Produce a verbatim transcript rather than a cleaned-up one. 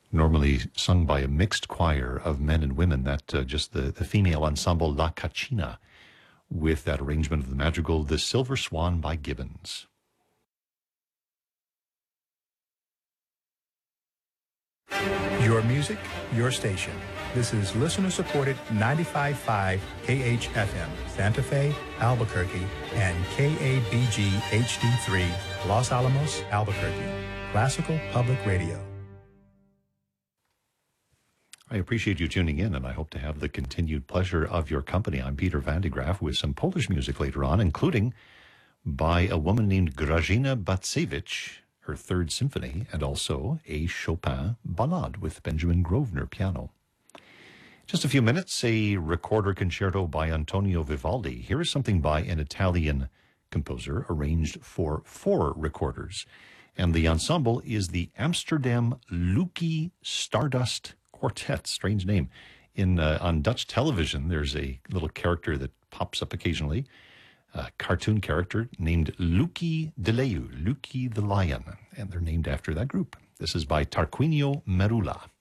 normally sung by a mixed choir of men and women, that uh, just the, the female ensemble La Caccina, with that arrangement of the madrigal, The Silver Swan by Gibbons. Your music, your station. This is listener-supported ninety-five point five K H F M, Santa Fe, Albuquerque, and K A B G H D three, Los Alamos, Albuquerque. Classical Public Radio. I appreciate you tuning in, and I hope to have the continued pleasure of your company. I'm Peter Van de Graaff with some Polish music later on, including by a woman named Grażyna Bacewicz, her Third Symphony, and also a Chopin ballade with Benjamin Grosvenor piano. Just a few minutes, a recorder concerto by Antonio Vivaldi. Here is something by an Italian composer arranged for four recorders, and the ensemble is the Amsterdam Lucky Stardust Quartet. Strange name. In uh, on Dutch television, there's a little character that pops up occasionally, a cartoon character named Lucky de Leeuw, Lucky the Lion, and they're named after that group. This is by Tarquinio Merula.